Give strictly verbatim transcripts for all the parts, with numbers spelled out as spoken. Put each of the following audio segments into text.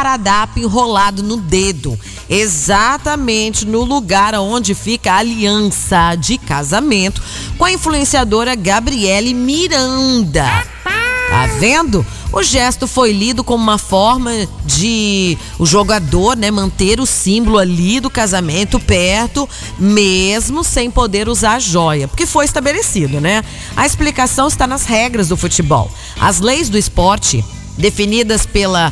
esparadrapo enrolado no dedo, exatamente no lugar onde fica a aliança de casamento com a influenciadora Gabriele Miranda. Tá vendo? O gesto foi lido como uma forma de o jogador, né, manter o símbolo ali do casamento perto, mesmo sem poder usar a joia, porque foi estabelecido, né? A explicação está nas regras do futebol. As leis do esporte, definidas pela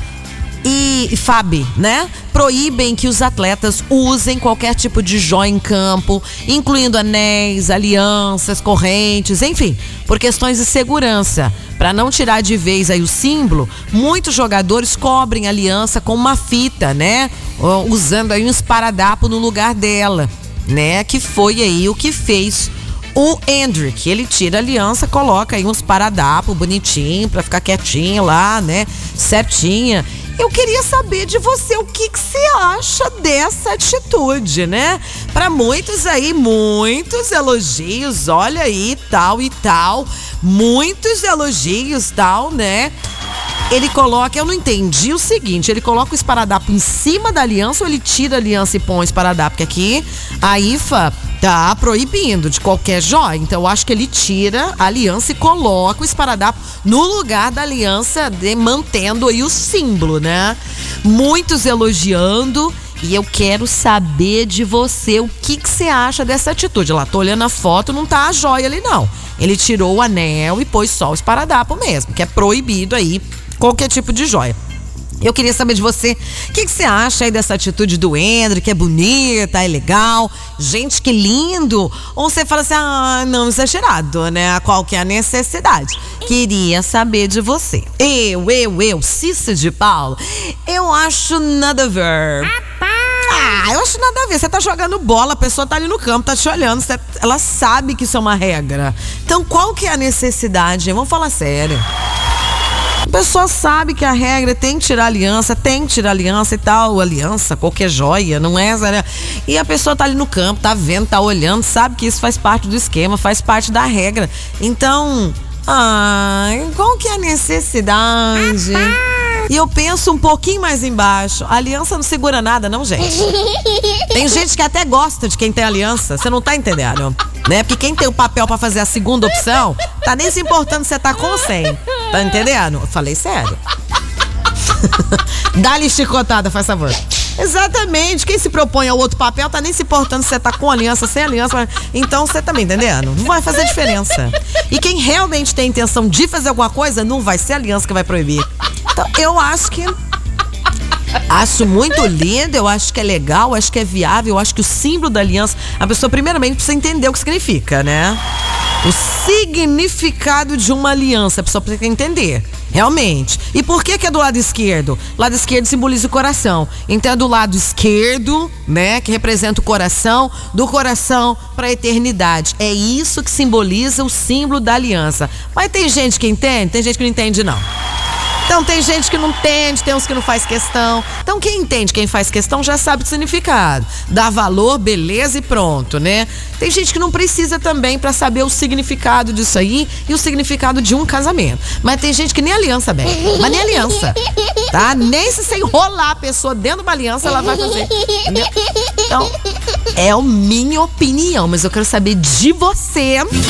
I F A B, né, proíbem que os atletas usem qualquer tipo de joia em campo, incluindo anéis, alianças, correntes, enfim, por questões de segurança. Para não tirar de vez aí o símbolo, muitos jogadores cobrem a aliança com uma fita, né, usando aí um esparadrapo no lugar dela, né, que foi aí o que fez o Endrick. Ele tira a aliança, coloca aí um esparadrapo bonitinho pra ficar quietinho lá, né, certinha. Eu queria saber de você o que que você acha dessa atitude, né? Para muitos aí, muitos elogios, olha aí, tal e tal, muitos elogios, tal, né? Ele coloca, eu não entendi o seguinte, ele coloca o esparadrapo em cima da aliança ou ele tira a aliança e põe o esparadrapo? Porque aqui a I F A tá proibindo de qualquer joia, então eu acho que ele tira a aliança e coloca o esparadrapo no lugar da aliança, de, mantendo aí o símbolo, né? Muitos elogiando. E eu quero saber de você o que que você acha dessa atitude. Lá, tô olhando a foto, não tá a joia ali não. Ele tirou o anel e pôs só o esparadrapo mesmo, que é proibido aí qualquer tipo de joia. Eu queria saber de você, o que que você acha aí dessa atitude do Endrick, que é bonita, é legal, gente, que lindo? Ou você fala assim, ah, não, isso é exagerado, né? Qual que é a necessidade? Queria saber de você. Eu, eu, eu, Cissa de Paulo, eu acho nada a ver. Ah, eu acho nada a ver. Você tá jogando bola, a pessoa tá ali no campo, tá te olhando, você, ela sabe que isso é uma regra. Então, qual que é a necessidade? Vamos falar sério. A pessoa sabe que a regra tem que tirar aliança, tem que tirar aliança e tal, aliança, qualquer joia, não é? E a pessoa tá ali no campo, tá vendo, tá olhando, sabe que isso faz parte do esquema, faz parte da regra. Então, ai, qual que é a necessidade? E eu penso um pouquinho mais embaixo, a aliança não segura nada, não, gente. Tem gente que até gosta de quem tem aliança, você não tá entendendo, né? Porque quem tem o papel pra fazer a segunda opção, tá nem se importando se você tá com ou sem. Tá entendendo? Eu falei sério. Dá-lhe chicotada, faz favor. Exatamente. Quem se propõe ao outro papel tá nem se importando se você tá com aliança, sem aliança. Então você tá me entendendo? Não vai fazer diferença. E quem realmente tem intenção de fazer alguma coisa, não vai ser a aliança que vai proibir. Então eu acho que... Acho muito lindo, eu acho que é legal, acho que é viável, eu acho que o símbolo da aliança, a pessoa primeiramente precisa entender o que significa, né? O significado de uma aliança, a pessoa precisa entender, realmente. E por que que é do lado esquerdo? O lado esquerdo simboliza o coração. Então é do lado esquerdo, né, que representa o coração, do coração para a eternidade. É isso que simboliza o símbolo da aliança. Mas tem gente que entende, tem gente que não entende não. Então tem gente que não entende, tem uns que não faz questão. Então quem entende, quem faz questão já sabe o significado. Dá valor, beleza e pronto, né? Tem gente que não precisa também pra saber o significado disso aí e o significado de um casamento. Mas tem gente que nem aliança bem, mas nem aliança, tá? Nem se você enrolar a pessoa dentro de uma aliança, ela vai fazer, entendeu? Então, é a minha opinião, mas eu quero saber de você.